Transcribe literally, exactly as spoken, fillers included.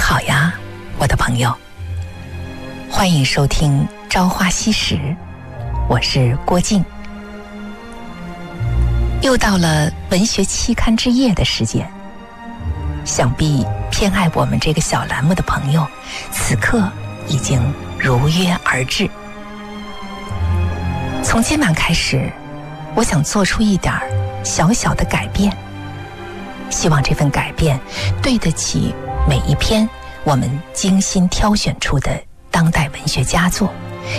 好呀，我的朋友，欢迎收听《朝花夕拾》，我是郭靖。又到了文学期刊之夜的时间，想必偏爱我们这个小栏目的朋友，此刻已经如约而至。从今晚开始，我想做出一点小小的改变，希望这份改变对得起每一篇我们精心挑选出的当代文学佳作。